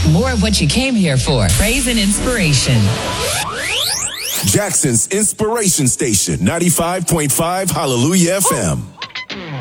More of what you came here for. Praise and inspiration. Jackson's Inspiration Station, 95.5 Hallelujah FM.